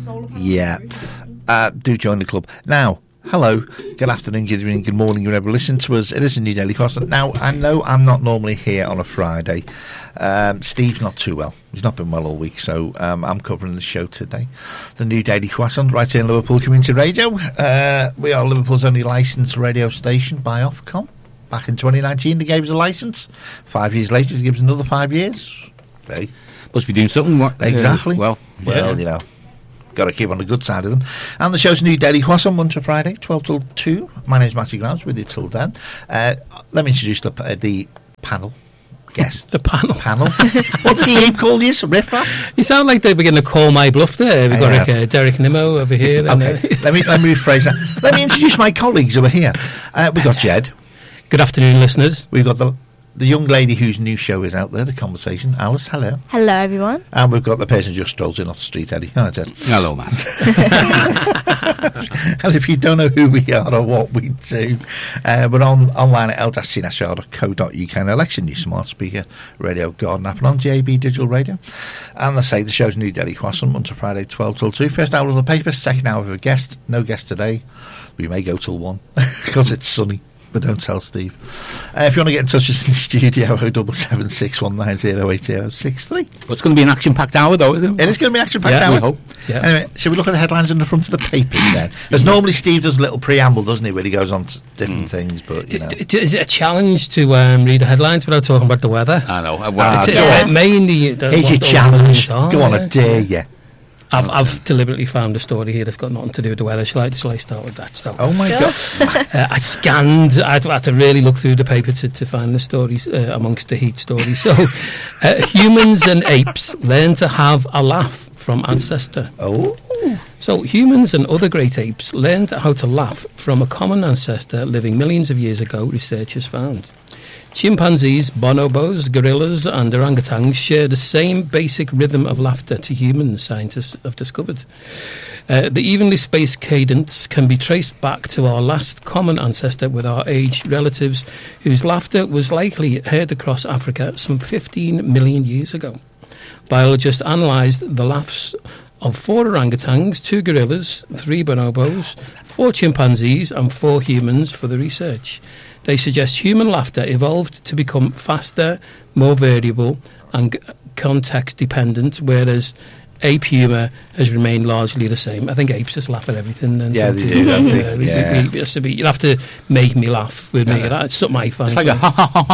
Yeah. Do join the club. Now, hello, good afternoon, good evening, good morning, whenever you listen to us. It is a new Daily Croissant. Now, I know I'm not normally here on a Friday. Steve's not too well. He's not been well all week, so I'm covering the show today. The new Daily Croissant, right here in Liverpool Community Radio. We are Liverpool's only licensed radio station by Ofcom. Back in 2019, they gave us a licence. 5 years later, they give us another 5 years. Hey. Must be doing something. Exactly. Well, you know. Got to keep on the good side of them. And the show's new Daily Croissant, Monday to Friday, 12 till 2. My name's Matty Grounds, with you till then. Let me introduce the panel guest. The panel. What does Steve call you? Riff Raff? You sound like they're beginning to call my bluff there. We've got Derek Nimmo over here. Okay, let me rephrase that. Let me introduce my colleagues who are here. We've got Jed. Good afternoon, listeners. We've got the young lady whose new show is out there, The Conversation. Alice, hello. Hello, everyone. And we've got the person who just strolls in off the street, Eddie. Hi, Ted. Hello, man. And if you don't know who we are or what we do, we're online at l-cnashar.co.uk, an election new smart speaker, radio, garden app, and on DAB digital radio. And I say the show's new Daily Croissant, Monday to Friday, 12 till 2. First hour of the paper, second hour of a guest. No guest today. We may go till 1 because it's sunny. But don't tell Steve. If you want to get in touch with us in the studio, 07761908063. But it's going to be an action-packed hour, though, isn't it? It is going to be an action-packed hour. We hope. Yeah. Anyway, shall we look at the headlines in the front of the papers then? As normally Steve does a little preamble, doesn't he, where he goes on to different things, but, you know. Is it a challenge to read the headlines without talking about the weather? I know. Mainly... Here's your challenge. Go on, I dare you. I've deliberately found a story here that's got nothing to do with the weather. Shall I start with that? So, oh my God. I scanned, I'd had to really look through the paper to find the stories amongst the heat stories. So humans and apes learn to have a laugh from ancestor. Oh. So humans and other great apes learned how to laugh from a common ancestor living millions of years ago, researchers found. Chimpanzees, bonobos, gorillas and orangutans share the same basic rhythm of laughter to humans, scientists have discovered. The evenly spaced cadence can be traced back to our last common ancestor with our aged relatives, whose laughter was likely heard across Africa some 15 million years ago. Biologists analysed the laughs of 4 orangutans, 2 gorillas, 3 bonobos, 4 chimpanzees and 4 humans for the research. They suggest human laughter evolved to become faster, more variable and context-dependent, whereas ape humour has remained largely the same. I think apes just laugh at everything. Then yeah, they do. You'll have to make me laugh with me. That's something I find. It's like a ha-ha-ha.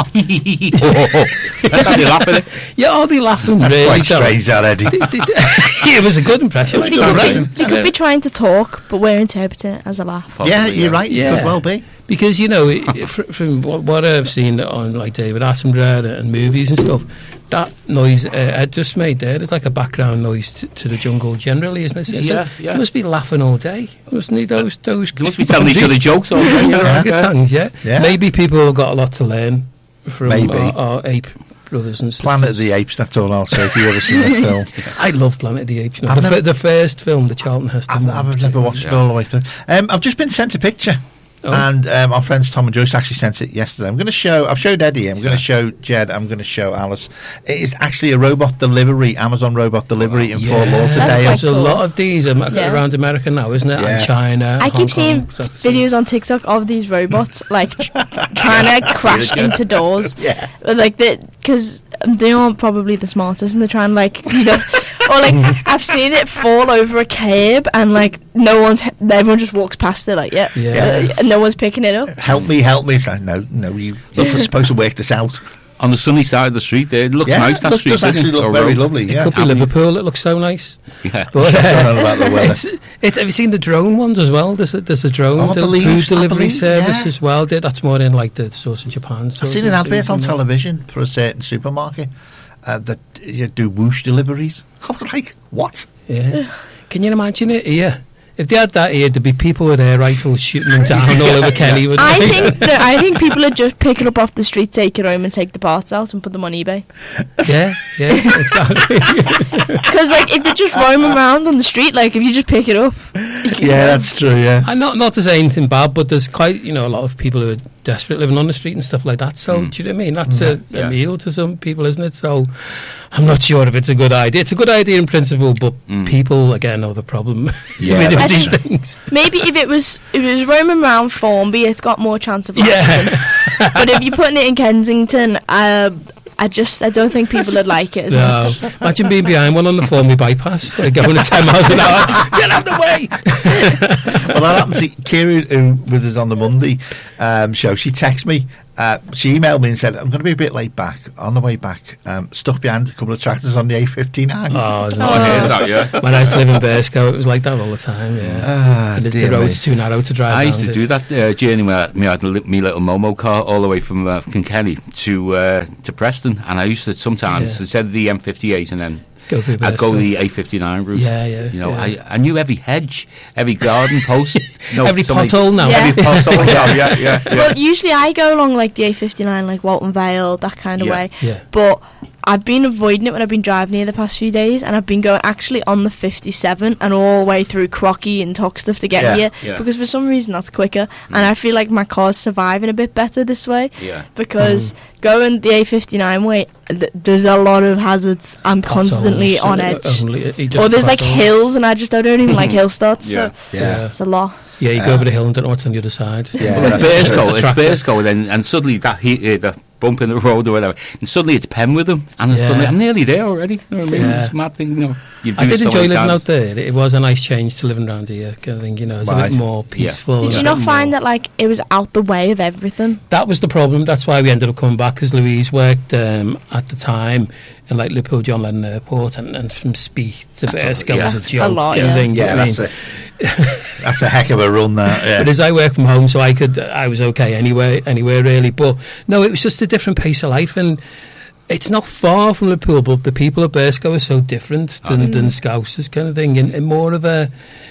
That's how they laugh at it. Yeah, are they laughing? That's really quite strange, that, Eddie. It was a good impression. They could be trying to talk, but we're interpreting it as a laugh. Possibly, yeah, you're right. Yeah. Could well be. Because, you know, from what I've seen on, like, David Attenborough and movies and stuff, that noise Ed just made there is like a background noise to the jungle generally, isn't it? Yeah. He must be laughing all day, mustn't he? Those they must be telling each other jokes all day. Yeah. Maybe people have got a lot to learn from our ape brothers and sisters. Planet of the Apes, that's all I'll say, if you ever seen the film. I love Planet of the Apes. You know, the first film, the Charlton Heston. I've never watched it all the way through. I've just been sent a picture. Oh. And our friends Tom and Joyce actually sent it yesterday. I've showed Eddie, I'm going to show Jed, I'm going to show Alice. It is actually a robot delivery, Amazon robot delivery in Fort Lauderdale. There's a lot of these around America now, isn't it? And China. I keep seeing videos on TikTok of these robots like trying to crash into doors. Yeah. Like, because they aren't probably the smartest and they're trying or like I've seen it fall over a curb and like everyone just walks past it like no one's picking it up. Help me. It's like, no, you're supposed to work this out. On the sunny side of the street there, it looks nice. That street does actually look very lovely. It could be Liverpool. It looks so nice. Yeah. But about the weather. Have you seen the drone ones as well? There's a drone food delivery service as well. That's more in like the sort of Japan. I've seen an advert on television for a certain supermarket that you do whoosh deliveries. I was like, what? Yeah. Can you imagine it here? If they had that here, there'd be people with air rifles shooting them down all over Kelly. I think people would just pick it up off the street, take it home and take the parts out and put them on eBay. Yeah, exactly. Because like if they just roam around on the street, like if you just pick it up. Yeah, that's true, yeah. And not to say anything bad, but there's quite, a lot of people who are desperate living on the street and stuff like that. So do you know what I mean? That's a meal to some people, isn't it? So I'm not sure if it's a good idea. It's a good idea in principle, but people again are the problem. Yeah, with that's these true. things. Maybe if it was roaming around Formby, it's got more chance of lasting. But if you're putting it in Kensington, I don't think people would like it as No. much. Imagine being behind one on the Formby bypass, like going at 10 miles an hour. Get out of the way! Well, that happened to Kira, who was us on the Monday show. She texted me. She emailed me and said, I'm going to be a bit late back. On the way back, stuck behind a couple of tractors on the A59. Oh, it's I heard that, yeah. When I used to live in Bersco, it was like that all the time, yeah. And the dear road's too narrow to drive I used down to do that journey where I had my little Momo car all the way from Kilkenny to Preston, and I used to sometimes instead of the M58 and then Go through I'd go Bersco. the A59 route. Yeah, yeah, You know, yeah. I knew every hedge, every garden post, you know, Every somebody- pothole now. Yeah. every pothole now. Yeah. Well, usually I go along like the A59, like Walton Vale, that kind of Yeah. way. Yeah. But I've been avoiding it when I've been driving here the past few days, and I've been going actually on the 57 and all the way through Crocky and Toxteth to get Yeah. here, Yeah. because for some reason that's quicker, and I feel like my car's surviving a bit better this way, Yeah. because going the A59 way, there's a lot of hazards. I'm constantly on edge. Or there's like hills, and I don't even like hill starts, so Yeah. it's a lot. Yeah, you go over the hill and don't know what's on the other side. Yeah. Well, that's it's true. Bearscough, and suddenly the bump in the road or whatever, and suddenly it's Penwitham, and Yeah. suddenly I'm nearly there already. You know what I mean? Yeah. It's a mad thing, you know. You've I done it did so enjoy many living times. out there. It was a nice change to living around here, kind of thing, you know. It's a Right. bit more peaceful. Did and you a not bit find more- that like it was out the way of everything? That was the problem. That's why we ended up coming back, because Louise worked at the time in like Liverpool John Lennon Airport, and from Speed to Bearscough was a That's a joke. lot, kind of yeah. thing, you know Yeah, what I that's mean? that's a heck of a run, that. Yeah. But as I work from home, so I was okay anywhere really. But no, it was just a different pace of life, and it's not far from Liverpool, but the people of Bearscough are so different than Scousers, kind of thing, in more of a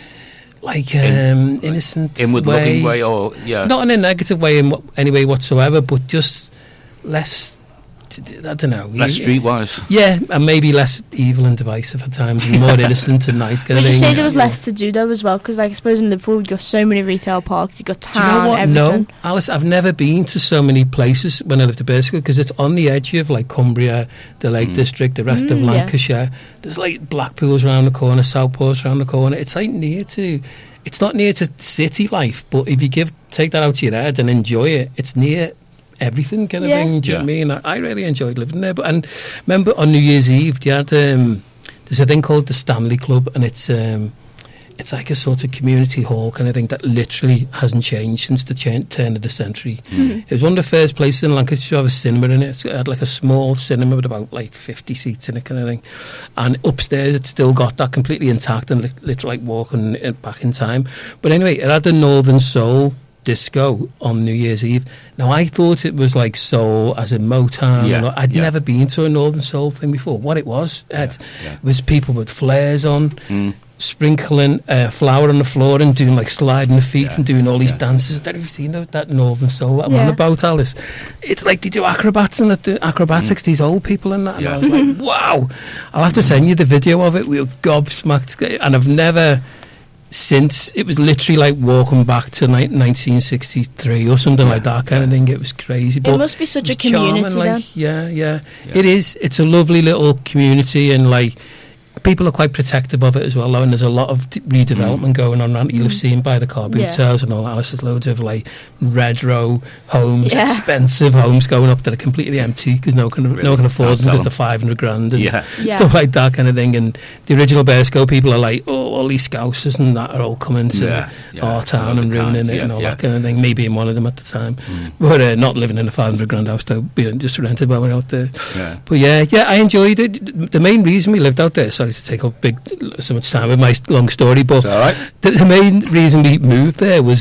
like innocent Inward-looking way, or not in a negative way in any way whatsoever, but just less. I don't know. less streetwise. Yeah, and maybe less evil and divisive at times, and more innocent and nice kind Would of you thing. say there was less to do though as well? Because like I suppose in Liverpool you've got so many retail parks, you've got Do you know town, what? everything. No, Alice, I've never been to so many places when I lived at Bearscough, because it's on the edge of like Cumbria, the Lake District, the rest of yeah. Lancashire. There's like Blackpool's around the corner, Southport's around the corner. It's like it's not near to city life, but if you take that out of your head and enjoy it, it's near everything kind of Yeah. thing. Do you know what I mean? I really enjoyed living there. And remember on New Year's Eve, you had there's a thing called the Stanley Club, and it's like a sort of community hall kind of thing that literally hasn't changed since the turn of the century. It was one of the first places in Lancashire to have a cinema in it. It had like a small cinema with about like 50 seats in it kind of thing. And upstairs it's still got that completely intact and literally like walking back in time. But anyway, it had the Northern Soul disco on New Year's Eve. Now I thought it was like soul as in Motown. Yeah, I'd yeah. never been to a Northern Soul thing before. What it was, Ed, was people with flares on, sprinkling flour on the floor and doing like sliding the feet and doing all these dances. Have you seen that Northern Soul that I'm on Yeah. about, Alice? It's like they do acrobats and they do acrobatics, these old people and that. And I was like, wow. I'll have to send you the video of it. We were gobsmacked, and I've never since. It was literally like walking back to 1963 or something like that kind of thing. It was crazy. It must be such it a was charming, community like, then. yeah. It is. It's a lovely little community, and like people are quite protective of it as well, though, and there's a lot of redevelopment going on around. You'll have seen by the car boot Yeah. sales and all that. There's loads of like red row homes, Yeah. expensive homes going up that are completely empty because no one can afford them Can't sell because they're 'em. $500,000 and Yeah. Yeah. stuff like that kind of thing. And the original Bearscough people are like, oh, all these Scousers and that are all coming to our town and ruining it and all that kind of thing. Maybe in one of them at the time, but not living in a $500,000 house, though, being just rented while we're out there. Yeah. But yeah, I enjoyed it. The main reason we lived out there, sorry to take up so much time with my long story, but It's all right. the main reason we moved there was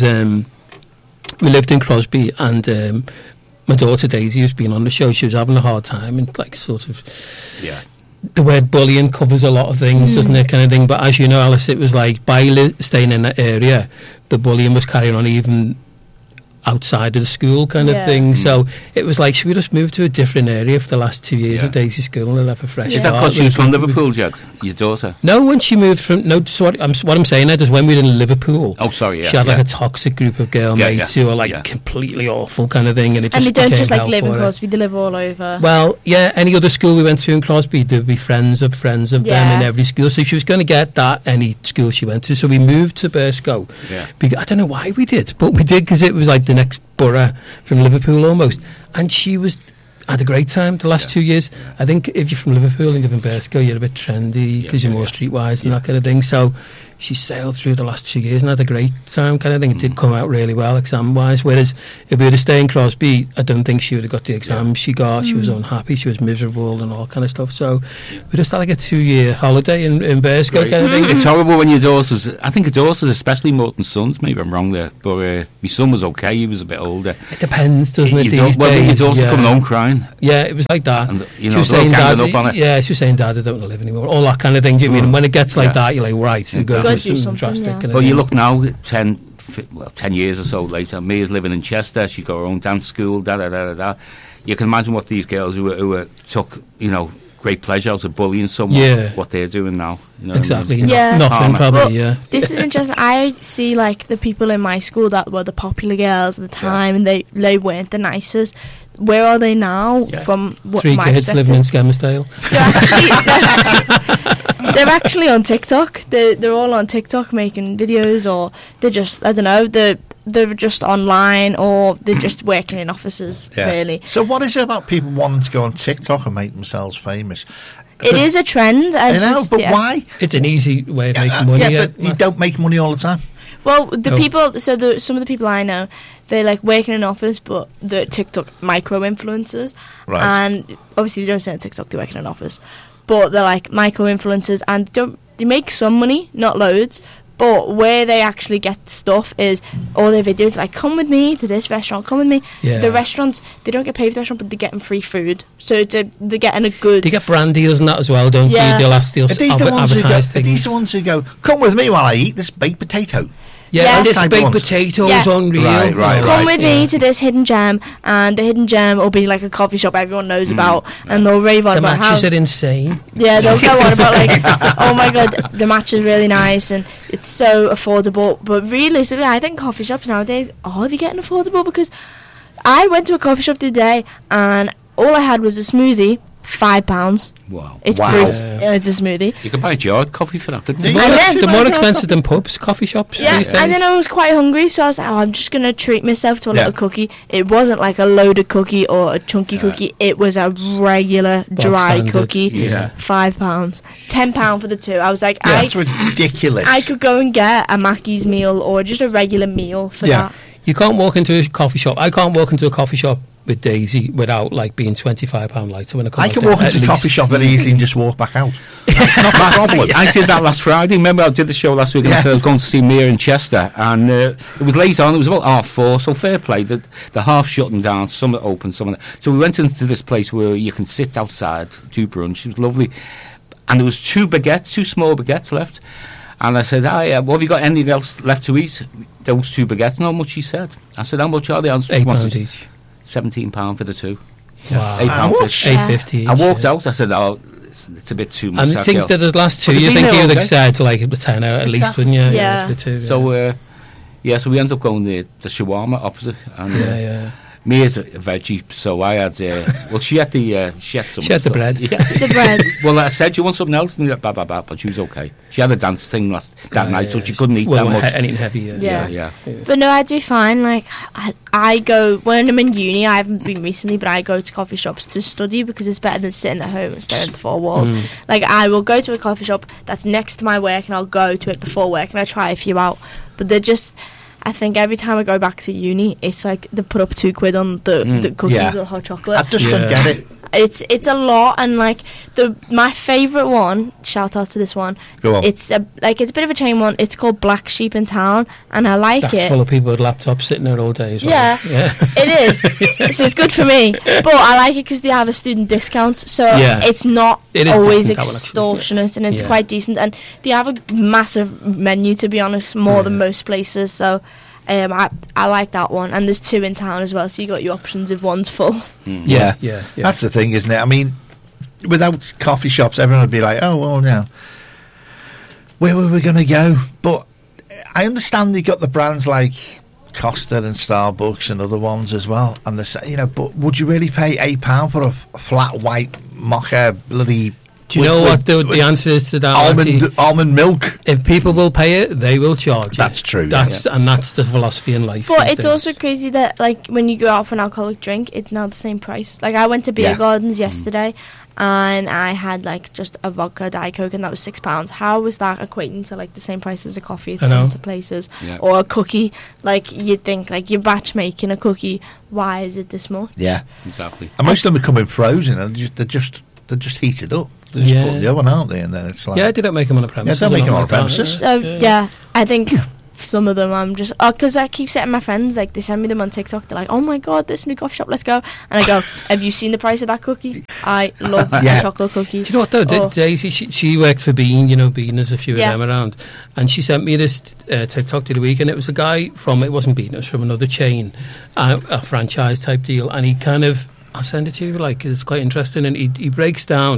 we lived in Crosby, and my daughter Daisy, who's been on the show, she was having a hard time, and like sort of Yeah. the word bullying covers a lot of things, doesn't it, kind of thing. But as you know, Alice, it was like by staying in that area, the bullying was carrying on even outside of the school kind of Yeah. thing. So it was like, should we just move to a different area for the last 2 years Yeah. of Daisy School and have a fresh Is that start? because she was from Liverpool, Jed? Your daughter? No, when she moved from... No, so what I'm saying is when we were in Liverpool... Oh, sorry, yeah. She had like yeah. a toxic group of girl Yeah, mates yeah, who were like yeah. completely awful kind of thing, and it And just they don't became just like hell live in for her. Crosby, they live all over. Well, yeah, any other school we went to in Crosby, there'd be friends of them Yeah. in every school. So she was going to get that any school she went to. So we moved to Burscough. Yeah. I don't know why we did, but we did because it was like the next borough from Liverpool almost. And she had a great time the last 2 years. I think if you're from Liverpool and you live in Burscough, you're a bit trendy because you're more streetwise and that kind of thing. So she sailed through the last 2 years and had a great time kind of thing. It did come out really well exam-wise, whereas if we were to stay in Crosby, I don't think she would have got the exam she got. She was unhappy, she was miserable and all kind of stuff. So we just had like a 2-year holiday in Burscough kind of thing. It's horrible when your daughters... I think your daughters, especially more than sons, maybe I'm wrong there, but my son was okay, he was a bit older. It depends, doesn't it, Your these your days? daughter's coming home crying. Yeah, it was like that. And, She you know, was they're all saying, ganging Dad, up on it. yeah, she was saying, Dad, I don't want to live anymore. All that kind of thing. Do you mean? And when it gets like Yeah. that, you're like, right, we've got Gotta to do do something something, drastic. yeah. kind of Well, thing. you look now, 10 years or so later, Mia's living in Chester, she's got her own dance school, da-da-da-da-da. You can imagine what these girls who took, great pleasure out of bullying someone, Yeah. what they're doing now. You know what I Exactly. mean? Yeah. Nothing, Karma. probably, Well, yeah. This is interesting. I see like the people in my school that were the popular girls at the time, and they weren't the nicest. Where are they now? Yeah. From what 3 my kids living in Skelmersdale. they're actually on TikTok. They're all on TikTok making videos, or they're just, I don't know, they're just online, or they're just working in offices. Really, So what is it about people wanting to go on TikTok and make themselves famous? it is a trend. I know, but why? It's an easy way of making money. Yeah, but you don't make money all the time. Well, the No. people. So some of the people I know, they like work in an office, but they're TikTok micro influencers, Right. and obviously they don't say on TikTok they work in an office, but they're like micro influencers, and they make some money, not loads. But where they actually get stuff is all their videos like, come with me to this restaurant, come with me. Yeah. The restaurants, they don't get paid for the restaurant, but they're getting free food. So they're getting a good... They get brand deals and that as well, don't Yeah. they? They'll Are these the ones who go? advertise Are things. these the ones who go? Come with me while I eat this baked potato. Yeah, Yeah. and this Type baked ones. potatoes Yeah. unreal. Right. Come with yeah. me to this hidden gem, and the hidden gem will be like a coffee shop everyone knows about, and they'll rave on The about how... matches are insane. Yeah, they'll go on about like, oh my god, the match is really nice and it's so affordable. But realistically, I think coffee shops nowadays, are they getting affordable? Because I went to a coffee shop today and all I had was a smoothie, £5. Wow. It's Wow. fruit, Yeah. it's a smoothie. You could buy a jar of coffee for that, couldn't you? Yeah. More, then- they're more expensive than pubs, coffee shops Yeah, these days. and then I was quite hungry, so I was like, oh, I'm just going to treat myself to a Yeah. little cookie. It wasn't like a loaded cookie or a chunky cookie, it was a regular dry standard, cookie. yeah. £5. £10 for the two. I was like, Yeah, that's ridiculous. I could go and get a Mackey's meal or just a regular meal for Yeah. that. You can't walk into a coffee shop. I can't walk into a coffee shop with Daisy without like being £25 lighter when I come I out can there, walk at into a least. coffee shop very easily and just walk back out. That's not a problem. I did that last Friday. Remember, I did the show last week and I Yeah. said I was going to see Mia in Chester, and it was late on. It was about 4:30, so fair play. The half shutting down, some are open, some are. So we went into this place where you can sit outside, do brunch. It was lovely, and there was two small baguettes left. And I said, well, have you got anything else left to eat? Those 2 baguettes. And how much? He said. I said, how much are they? £8 each. £17 for the 2. Wow. £8 How for much? Yeah. £8.50 each. I walked yeah. out. I said, it's a bit too much. And I that think girl. that the last 2, But you the think thing you'd is, have said like a 10 out at least, Exactly. wouldn't you? Yeah. For the 2, yeah. So, so we ended up going the shawarma opposite. And, yeah. Mia's a veggie, so I had. Well, she had some. She had the bread. Yeah. The bread. Well, I said, "Do you want something else?" And but she was okay. She had a dance thing that night, so she couldn't eat that much. Anything heavy, Yeah. Yeah. But no, I do fine. Like, I go, when I'm in uni, I haven't been recently, but I go to coffee shops to study because it's better than sitting at home and staring at the 4 walls. Like, I will go to a coffee shop that's next to my work and I'll go to it before work and I try a few out. But they're just... I think every time I go back to uni, it's like they put up £2 on the cookies Yeah. or hot chocolate. I just don't get it. It's a lot, and like my favourite one. Shout out to this one. Go on. It's a bit of a chain one. It's called Black Sheep in Town, and I like That's it. full of people with laptops sitting there all day as well. Yeah. It is. So it's good for me, but I like it because they have a student discount, so Yeah. it's not It is always decent, that one, actually. extortionate, and it's Yeah. quite decent. And they have a massive menu, to be honest, more than most places. So I like that one, and there's 2 in town as well, so you got your options if one's full. Yeah. That's the thing, isn't it? I mean, without coffee shops, everyone would be like, oh, well, now, where were we going to go? But I understand you got the brands like Costa and Starbucks and other ones as well, and but would you really pay £8 for a flat white mocha bloody? Do you know what the answer is to that? Almond milk. If people will pay it, they will charge. That's true. And that's the philosophy in life. But it's also crazy that like when you go out for an alcoholic drink, it's now the same price. Like I went to Beer Gardens yesterday, and I had like just a vodka Diet Coke, and that was £6. How was that equating to like the same price as a coffee at some places or a cookie? Like you'd think like you're batch making a cookie. Why is it this much? Yeah, exactly. And most of them are coming frozen, and they're just heated up. They just put the oven, aren't they? And then it's like they don't make them on the premises. Yeah, they don't make them on the premises. So I think some of them I'm just because I keep setting my friends like they send me them on TikTok. They're like, "Oh my god, this new coffee shop, let's go!" And I go, "Have you seen the price of that cookie? I love chocolate cookies." Do you know what though? Daisy, she worked for Bean. You know, Bean, there's a few of them around, and she sent me this TikTok the other week, and it was a guy from it wasn't Bean, it was from another chain, a franchise type deal, and he kind of I'll send it to you. Like it's quite interesting, and he breaks down.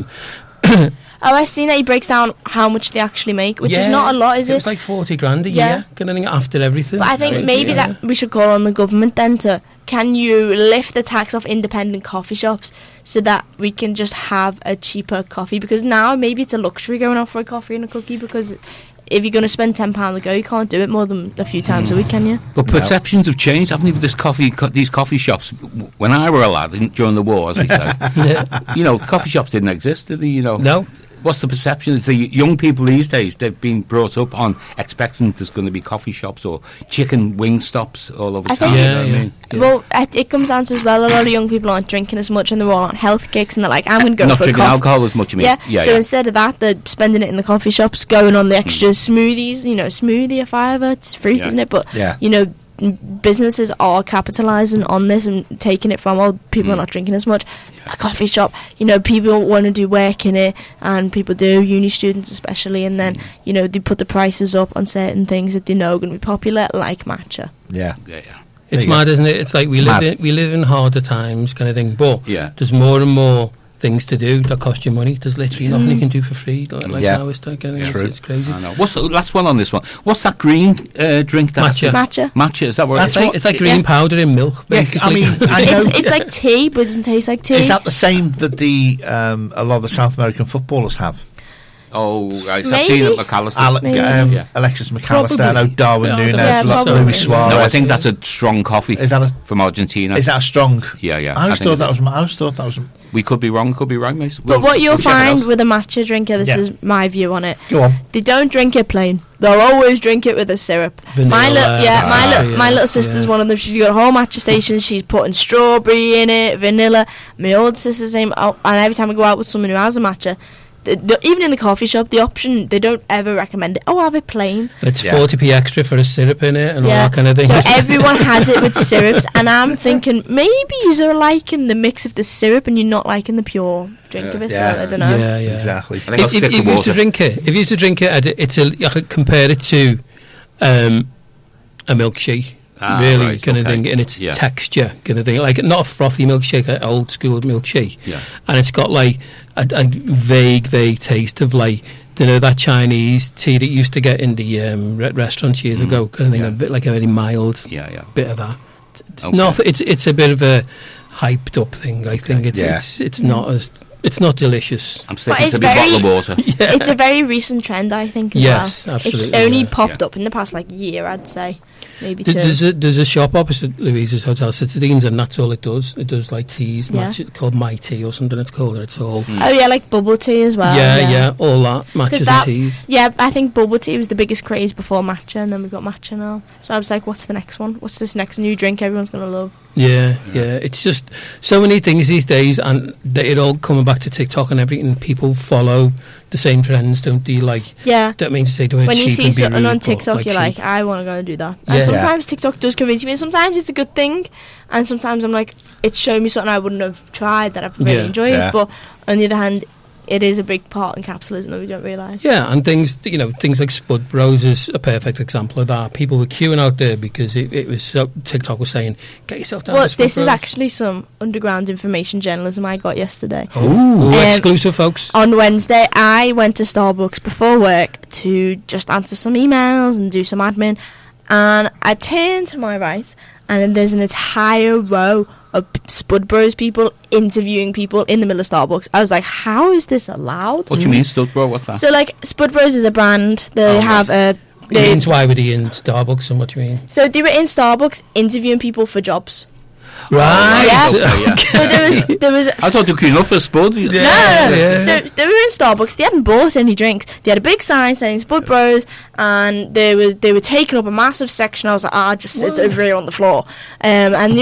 I've seen that he breaks down how much they actually make, which is not a lot, is it? It's like 40 grand a year, kind of thing, after everything. But I think maybe that we should call on the government then to, can you lift the tax off independent coffee shops so that we can just have a cheaper coffee? Because now maybe it's a luxury going out for a coffee and a cookie, because if you're going to spend £10 a go, you can't do it more than a few times a week, can you? But perceptions have changed, haven't they, with these coffee shops? When I were a lad during the war, as we say, coffee shops didn't exist, did they? No. What's the perception? It's the young people these days, they've been brought up on expecting there's going to be coffee shops or chicken wing stops all over town. Well, it comes down to as well, a lot of young people aren't drinking as much and they're all on health kicks and they're like, I'm going to go not for a drinking alcohol as much, you mean? So instead of that, they're spending it in the coffee shops, going on the extra smoothies, smoothie a fiver, it's free, isn't it? But, businesses are capitalising on this and taking it from, people are not drinking as much. A coffee shop, people want to do work in it, and people do, uni students especially, and then, they put the prices up on certain things that they know are going to be popular, like matcha. Yeah. It's mad, isn't it? It's like we live in harder times kind of thing, but there's more and more things to do that cost you money. There's literally nothing you can do for free. Now it's it's crazy. I know. What's the last one on this one? What's that green drink? Matcha. Is that what it's like green powder in milk, basically. I mean, I know it's like tea, but it doesn't taste like tea. Is that the same that the a lot of the South American footballers have? Oh, I've seen it. McAllister, Alexis McAllister, I know Darwin Núñez, Luis Suarez. No, I think that's a strong coffee. From Argentina? Is that a strong? Yeah. I always thought that was. We could be wrong. Could be right, mate. But what you'll find with a matcha drinker, this is my view on it. Go on. They don't drink it plain. They'll always drink it with a syrup. Vanilla, my little sister's one of them. She's got a whole matcha station. She's putting strawberry in it, vanilla. My old sister's same. And every time I go out with someone who has a matcha, even in the coffee shop, the option, they don't ever recommend it. Have it plain. And it's 40p extra for a syrup in it and all that kind of thing. So everyone has it with syrups, and I'm thinking maybe you're liking the mix of the syrup and you're not liking the pure drink of it. So I don't know. Yeah, exactly. If you used to drink it, I could compare it to a milkshake. Kind of thing, in its texture, kind of thing, like not a frothy milkshake, an old school milkshake, and it's got like a vague taste of like, that Chinese tea that you used to get in the restaurants years ago, kind of thing, a bit like a very mild bit of that. It's a bit of a hyped up thing. I think it's not delicious. I'm sticking to a bottle of water. It's a very recent trend, I think. Yes, absolutely. It's only popped up in the past year, I'd say. Maybe two. There's a shop opposite Louisa's Hotel, Citadines, and that's all it does. It does like teas, called My Tea or something it's called. It's all like bubble tea as well. All that matches and teas. Yeah, I think bubble tea was the biggest craze before matcha, and then we got matcha now. So I was like, what's the next one? What's this next new drink everyone's gonna love? Yeah. It's just so many things these days, and it all coming back to TikTok and everything. People follow the same trends, don't they? That means to say to when you see something on TikTok, you're like, I want to go and do that. And sometimes TikTok does convince me. Sometimes it's a good thing, and sometimes I'm like, it's showing me something I wouldn't have tried that I've really enjoyed. But on the other hand, it is a big part in capitalism that we don't realise. Yeah, and things like Spud Bros is a perfect example of that. People were queuing out there because it was so, TikTok was saying, get yourself down to Spud This is Bros." actually some underground information journalism I got yesterday. Ooh, exclusive, folks. On Wednesday, I went to Starbucks before work to just answer some emails and do some admin, and I turned to my right, and then there's an entire row of Spud Bros people interviewing people in the middle of Starbucks. I was like, how is this allowed? What do you mean, Stud Bro? What's that? So, like, Spud Bros is a brand. They have a... It means why would he in Starbucks and what do you mean? So they were in Starbucks interviewing people for jobs. Right. Yeah. Okay, yeah. So there was I thought they were enough for Spud. No. Yeah. So they were in Starbucks. They hadn't bought any drinks. They had a big sign saying Spud Bros, and they were taking up a massive section. I was like, just sit over here on the floor. And they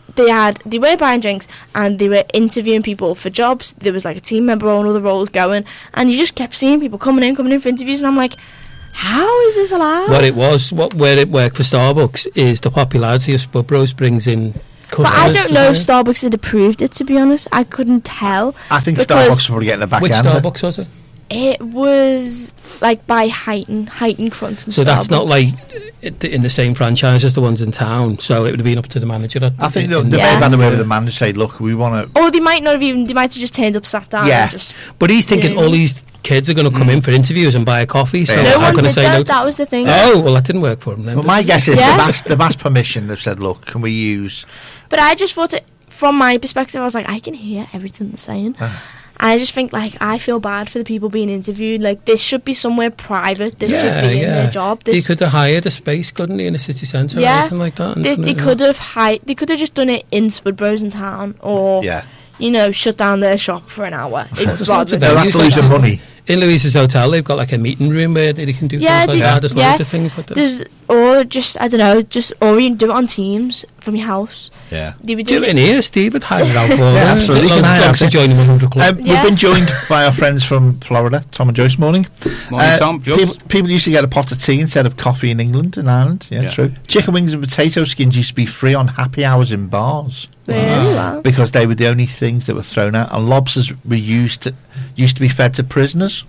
were buying drinks, and they were interviewing people for jobs. There was like a team member on all the roles going, and you just kept seeing people coming in for interviews, and I'm like, how is this allowed? Where it worked for Starbucks is the popularity of Spud Bros brings in. But I don't know if Starbucks had approved it, to be honest. I couldn't tell. I think because Starbucks are probably getting a back Which end. Starbucks was it? It was like by Heighton Crunton. So that's not like in the same franchise as the ones in town. So it would have been up to the manager. I think they Yeah. may have had a way with the man to say, look, we want to... Or they might not have even. They might have just turned up, sat down. Yeah. And just, But he's thinking Yeah. all these kids are going to come in for interviews and buy a coffee. So Yeah. no how one can I did say that. no? That was the thing. Oh, well, that didn't work for him then. But my guess is Yeah. they've asked permission. They've said, look, can we use... But I just thought it from my perspective. I was like, I can hear everything they're saying. I just think, like, I feel bad for the people being interviewed. Like, this should be somewhere private. This should be in their job. He This, could have hired a space, couldn't he, in a city centre or Yeah. anything like that? they could have they could have just done it in Spud Bros in town, or Yeah. shut down their shop for an hour. Just rather lots of They'll than have to lose their money. In Louise's hotel, they've got like a meeting room where they can do Yeah, things like that. There's loads of things like that. or just I don't know, or you can do it on Teams from your house. Yeah. They were Do doing it in here, Steve would hire it out for Yeah, absolutely. Loads Can I of dogs have to it? join him on 100 Club. We've Yeah. been joined by our friends from Florida, Tom and Joyce. Morning. Morning, Tom. Joyce. People used to get a pot of tea instead of coffee in England and Ireland. Yeah, Yeah. true. Chicken wings and potato skins used to be free on happy hours in bars Really? Wow. because they were the only things that were thrown out. And lobsters were used to be fed to prisoners.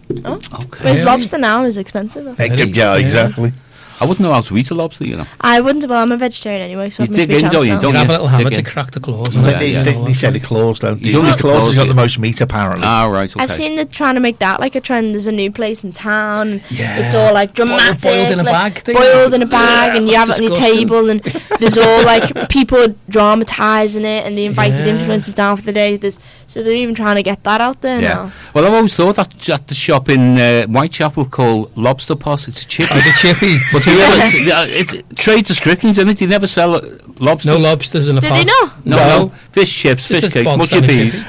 Okay. Whereas Really? lobster now is expensive. Really? Yeah, exactly. I wouldn't know how to eat a lobster, you know. I wouldn't. Well, I'm a vegetarian anyway, so You I've missed dig my in, chance don't you? now. Don't You have a little hammer Dig to in. crack the claws. Yeah, and They, yeah. they said the claws don't. He's The only claws has claws, got the yeah. most meat apparently. Ah, right, okay. I've seen them trying to make that like a trend. There's a new place in town. And Yeah. It's all like dramatic. Boiled in a like, bag thing. Boiled in a bag, Yeah, and you have that's it on your disgusting. table, and there's all like people dramatising it, and they invited Yeah. influencers down for the day. So they're even trying to get that out there Yeah. now. Well, I've always thought that at the shop in Whitechapel called Lobster Pots, it's a chippy. Oh, the chippy. But it's trade restrictions, isn't it? They never sell lobsters. No lobsters in a Did pot. they not? No. Fish chips, It's fish just cakes, bog much standard peas.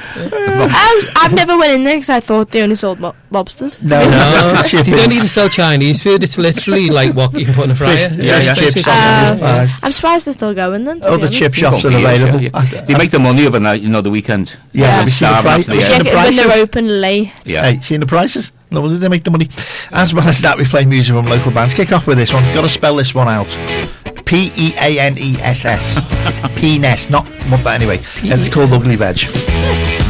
I've never went in there because I thought they only sold lobsters. No, No, that's a they chippy. don't even sell Chinese food. It's literally like what you can put in a fryer. Fish- yeah, fish chips. basically. I'm surprised they're still going then. to be Other honest. chip shops are Yeah, available. yeah. They make the money overnight, the weekend. Yeah, Yeah. have you seen the Starve price? after Have you the seen end. the Check it when prices? they're open late. Yeah. Hey, seeing the prices? No, they make the money. As well as that, we play music from local bands. Kick off with this one. Got to spell this one out. Peaness. It's Peaness, not that anyway. And it's called Ugly Veg.